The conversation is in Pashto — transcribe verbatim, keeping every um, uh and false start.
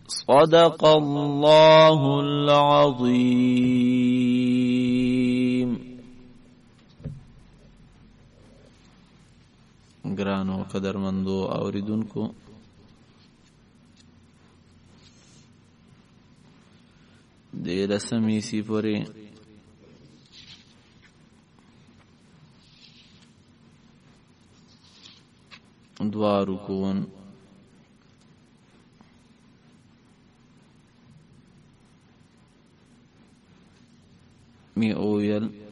صدق الله العظيم. ګرانو قدرمندو اوریدونکو، د لسمې سی پورې دوا رکوون می اویل